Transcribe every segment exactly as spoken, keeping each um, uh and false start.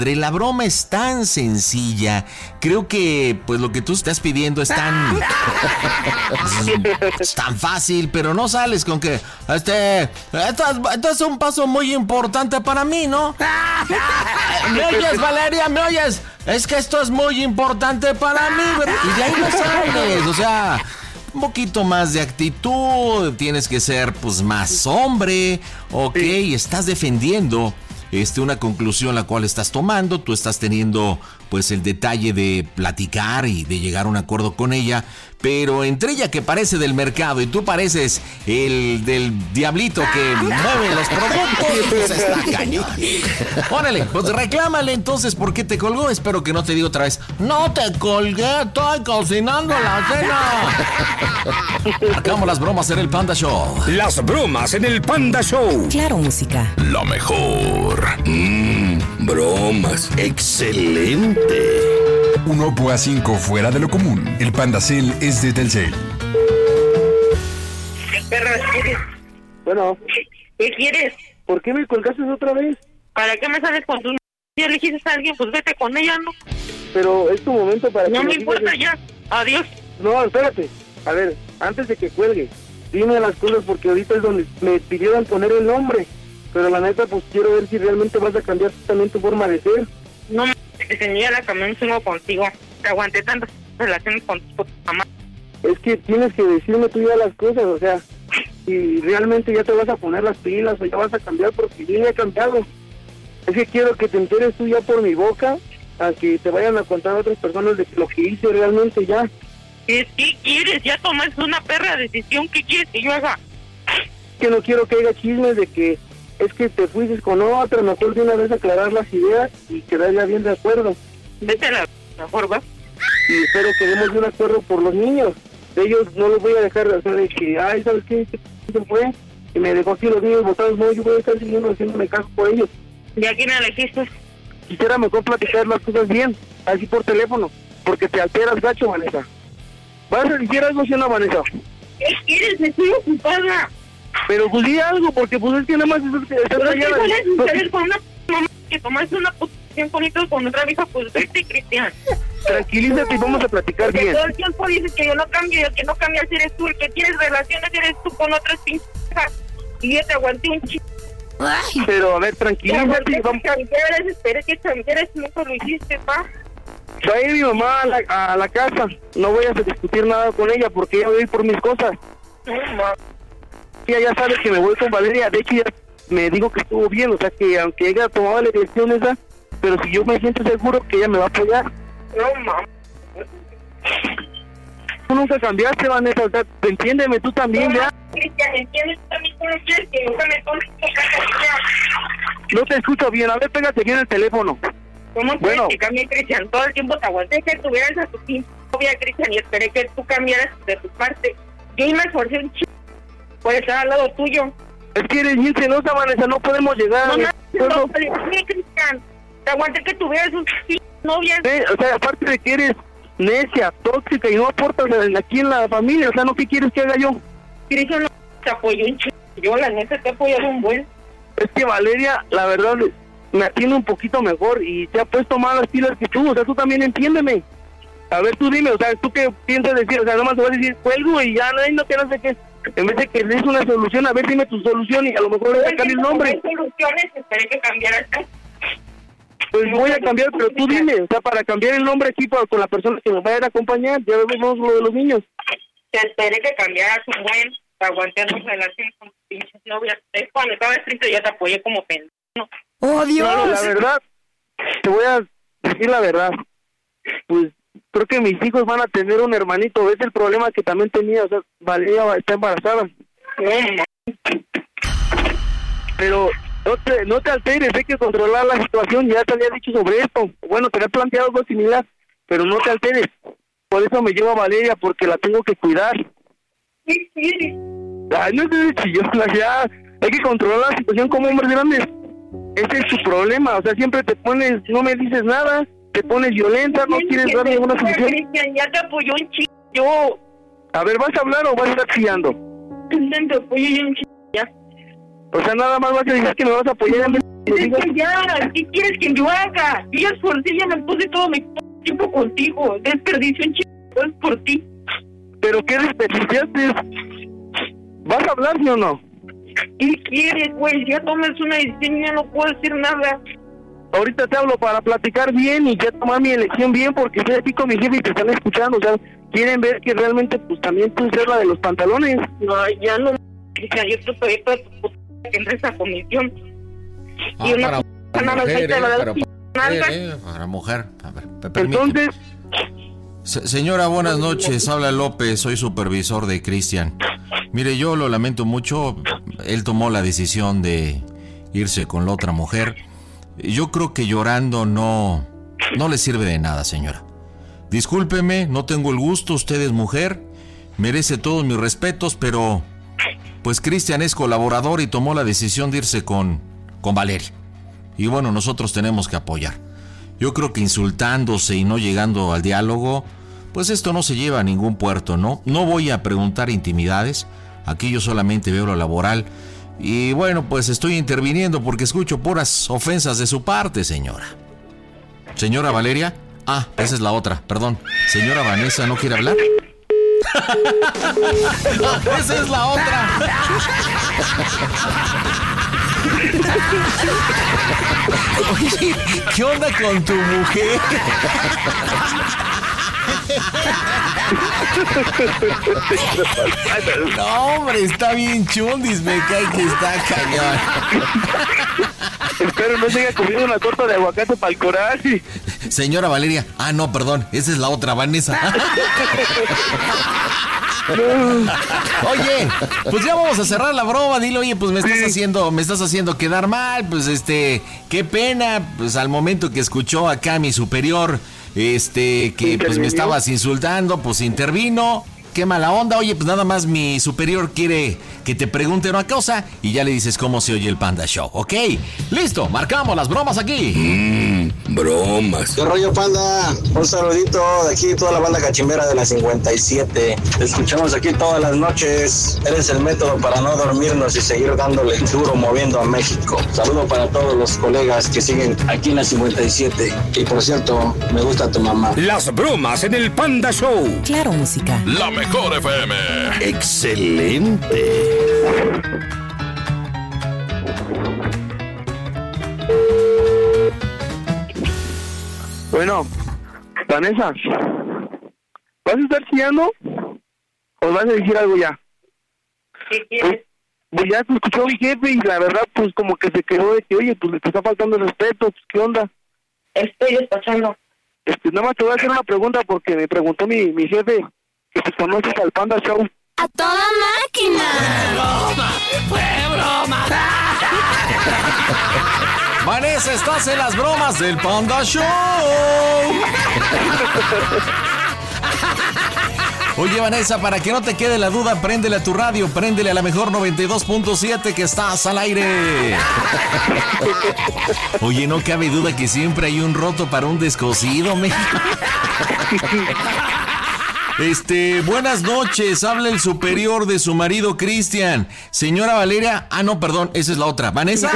La broma es tan sencilla. Creo que pues lo que tú estás pidiendo es tan es tan fácil, pero no sales con que este esto, esto es un paso muy importante para mí, ¿no? ¿Me oyes, Valeria? ¿Me oyes? Es que esto es muy importante para mí, ¿verdad? Y de ahí no sales, o sea, un poquito más de actitud, tienes que ser pues más hombre, ok, estás defendiendo Este, una conclusión la cual estás tomando, tú estás teniendo pues el detalle de platicar y de llegar a un acuerdo con ella, pero entre ella que parece del mercado y tú pareces el del diablito que mueve los productos, pues está cañón. Órale, pues reclámale entonces por qué te colgó. Espero que no te diga otra vez, no te colgué, estoy cocinando la cena. Acabamos las bromas en el Panda Show. Las bromas en el Panda Show. Claro, música. La mejor. Mmm, bromas. Excelente. Un Oppo A cinco fuera de lo común. El Pandacel es de Telcel. Perra, ¿qué quieres? Bueno. ¿Qué quieres? ¿Por qué me colgaste otra vez? ¿Para qué me sales con tus... Si elegiste a alguien, pues vete con ella, ¿no? Pero es tu momento para... No que me me importa digas... ya. Adiós. No, espérate. A ver, antes de que cuelgue, dime las cosas porque ahorita es donde me pidieron poner el nombre. Pero la neta, pues quiero ver si realmente vas a cambiar también tu forma de ser. No me enseñé la camioneta solo contigo. Te aguanté tantas relaciones con tu mamá. Es que tienes que decirme tú ya las cosas, o sea, si realmente ya te vas a poner las pilas o ya vas a cambiar, porque yo ya he cambiado. Es que quiero que te enteres tú ya por mi boca, a que te vayan a contar a otras personas de lo que hice realmente ya. ¿Qué, qué quieres? Ya tomaste una perra decisión. ¿Qué quieres que yo haga? Que no quiero que haya chismes de que es que te fuiste con otra, mejor de una vez aclarar las ideas y quedar ya bien de acuerdo. Vete a la mejor, ¿va? Y espero que demos de un acuerdo por los niños. De ellos no los voy a dejar de hacer de que, ay, ¿sabes qué? Se fue y me dejó aquí los niños botados. No, yo voy a estar siguiendo haciéndome caso por ellos. ¿Y a quién elegiste? Quisiera mejor platicar las cosas bien, así por teléfono, porque te alteras gacho, Vanessa. ¿Vas a decir algo, si no, Vanessa? ¿Qué quieres? Estoy ocupada. Pero pues di algo, porque pues es que nada más es que estás Pero allá. ¿qué puedes suceder con una mamá que tomaste una posición bonita con otra vieja? Pues vete, Cristian. Tranquilízate y vamos a platicar Porque bien. todo el tiempo dices que yo no cambio, y el que no cambias eres tú, el que tienes relaciones eres tú con otras pinches. Y yo te aguanté un chico. Pero a ver, tranquilízate y vamos. Cambiaras, esperé que cambiaras y nunca lo hiciste, pa. Va a ir mi mamá a la, a la casa. No voy a discutir nada con ella porque ella va a ir por mis cosas. No, ma. Ella ya sabe que me voy con Valeria. De hecho, ya me dijo que estuvo bien. O sea, que aunque ella tomaba la decisión esa, pero si yo me siento seguro que ella me va a apoyar. No, ma. Tú nunca cambiaste, Vanessa. O sea, entiéndeme tú también, no, ya. Cristian, entiendes también cómo quieres que nunca me tomes tu casa. No te escucho bien. A ver, pégate bien el teléfono. ¿Cómo quieres Bueno. que cambie, Cristian? Todo el tiempo te aguanté que tuvieras a tu pinche novia, Cristian, y esperé que tú cambiaras de tu parte. Yo me esforcé un chico por estar al lado tuyo. Es que eres bien celosa, Vanessa. No podemos llegar No, a... no, acuerdo. no, pero sí, Cristian. Te aguanté que tuvieras un chico novia. Eh, o sea, aparte de que eres necia, tóxica y no aportas aquí en la familia, o sea, ¿no qué quieres que haga yo? Cristian no te apoyó un chico. Yo, la neta, te he apoyado un buen. Es que Valeria, la verdad, me atiende un poquito mejor y te ha puesto más las pilas que tú, o sea, tú también entiéndeme. A ver, tú dime, o sea, ¿tú qué piensas decir? O sea, nomás te vas a decir, cuelgo y ya, no, no, que no sé qué. En vez de que des una solución, a ver, dime tu solución y a lo mejor le sacar el nombre. Soluciones, esperé que cambiaras. Pues voy a cambiar, pero tú dime, o sea, para cambiar el nombre aquí para, con la persona que me vaya a acompañar, ya vemos lo de los niños. Te esperé que cambiaras un buen, te aguanté dos relaciones con tus pinches novias. Es cuando estaba escrito ya te apoyé como pendejo. ¡Oh, Dios! No, la verdad, te voy a decir la verdad. Pues creo que mis hijos van a tener un hermanito. Es el problema que también tenía, o sea, Valeria está embarazada. Pero no te, no te alteres, hay que controlar la situación. Ya te había dicho sobre esto. Bueno, te había planteado algo similar, pero no te alteres. Por eso me llevo a Valeria, porque la tengo que cuidar. ¿Qué quieres? Ay, no te chillona, ya. Hay que controlar la situación como hombres grandes. Ese es tu problema, o sea, siempre te pones, no me dices nada, te pones violenta, no quieres dar ninguna solución. Cristian, ya te apoyó un chico. Yo. A ver, ¿vas a hablar o vas a estar chillando? Cristian, te apoyé un chico. Ya. O sea, nada más vas a decir que me vas a apoyar en vez Es que ya, ¿qué quieres que yo haga? Yo ya esforcé, ya me puse todo mi tiempo contigo. Desperdicio un chico es por ti. ¿Pero qué desperdiciaste? ¿Vas a hablar, sí o no? ¿Qué quieres, güey? Ya tomas una decisión y ya no puedo decir nada. Ahorita te hablo para platicar bien y ya tomar mi elección bien, porque estoy aquí con mi jefe y te están escuchando. O sea, quieren ver que realmente, pues, también tú seas la de los pantalones. No, ya no. Cristian, yo te pedí para tu puta que entres a comisión. Ah, y una para, puta para nada, mujer, ahí te la eh, das para, p- para, nalga. eh, para mujer. A ver, me permite. Entonces, Se- señora, buenas noches. Habla López, soy supervisor de Cristian. Mire, yo lo lamento mucho. Él tomó la decisión de irse con la otra mujer. Yo creo que llorando no, no le sirve de nada, señora. Discúlpeme, no tengo el gusto. Usted es mujer, merece todos mis respetos, pero pues Cristian es colaborador y tomó la decisión de irse con, con Valeria. Y bueno, nosotros tenemos que apoyar. Yo creo que insultándose y no llegando al diálogo, pues esto no se lleva a ningún puerto, ¿no? No voy a preguntar intimidades, aquí yo solamente veo lo laboral. Y bueno, pues estoy interviniendo porque escucho puras ofensas de su parte, señora. Señora Valeria, ah, esa es la otra, perdón. Señora Vanessa, ¿no quiere hablar? Esa es la otra. Oye, ¿qué onda con tu mujer? No, hombre, está bien chundis, me cae que está cañón. espero no se haya comido una torta de aguacate para el coraje. Señora Valeria, ah, no, perdón, esa es la otra, Vanessa. Oye, pues ya vamos a cerrar la broma. Dile, oye, pues me estás Sí. haciendo, me estás haciendo quedar mal. Pues este, qué pena. Pues al momento que escuchó acá mi superior, este, que pues me Intervinió. estabas insultando, pues intervino. Qué mala onda. Oye, pues nada más mi superior quiere que te pregunte una cosa y ya le dices cómo se oye el Panda Show, ¿ok? Listo, marcamos las bromas aquí. Mmm, bromas. ¿Qué rollo, Panda? Un saludito de aquí, toda la banda cachimbera de la cincuenta y siete. Te escuchamos aquí todas las noches. Eres el método para no dormirnos y seguir dándole duro moviendo a México. Saludo para todos los colegas que siguen aquí en la cincuenta y siete. Y por cierto, me gusta tu mamá. Las bromas en el Panda Show. Claro, música. La mejor F M. Excelente. Bueno, Vanessa, ¿vas a estar chillando? ¿O vas a decir algo ya? ¿Qué quieres? Pues ya te escuchó mi jefe y la verdad, pues como que se quedó de que, oye, pues le te está faltando el respeto, pues ¿qué onda? Estoy despachando. Este, nada más te voy a hacer una pregunta porque me preguntó mi, mi jefe que si conoces al Panda Show. ¡A toda máquina! Vanessa, estás en las bromas del Panda Show. Oye, Vanessa, para que no te quede la duda, préndele a tu radio, préndele a la mejor noventa y dos punto siete que estás al aire. Oye, no cabe duda que siempre hay un roto para un descosido, me. Este, buenas noches, habla el superior de su marido Cristian. Señora Valeria, ah, no, perdón, esa es la otra. ¿Vanessa?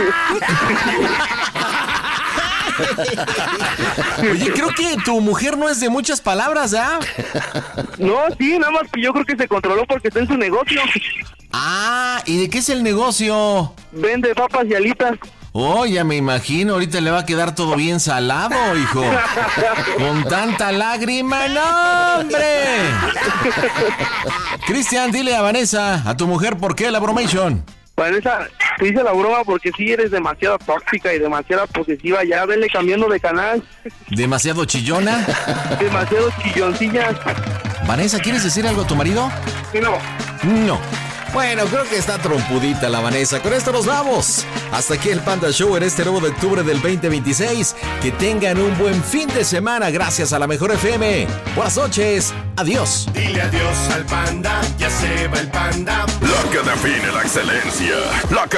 Oye, creo que tu mujer no es de muchas palabras, ¿ah? No, sí, nada más que yo creo que se controló porque está en su negocio. Ah, ¿y de qué es el negocio? Vende papas y alitas. Oh, ya me imagino, ahorita le va a quedar todo bien salado, hijo. Con tanta lágrima, ¡no, hombre! Cristian, dile a Vanessa, a tu mujer, ¿por qué la bromation? Vanessa, te hice la broma porque sí eres demasiado tóxica y demasiado posesiva. Ya vele cambiando de canal. ¿Demasiado chillona? Demasiado chilloncilla. Vanessa, ¿quieres decir algo a tu marido? Sí, no. No. Bueno, creo que está trompudita la Vanessa. Con esto nos vamos. Hasta aquí el Panda Show en este nuevo de octubre del veinte veintiséis. Que tengan un buen fin de semana gracias a la mejor F M. Buenas noches. Adiós. Dile adiós al panda, ya se va el panda. La que define la excelencia. La que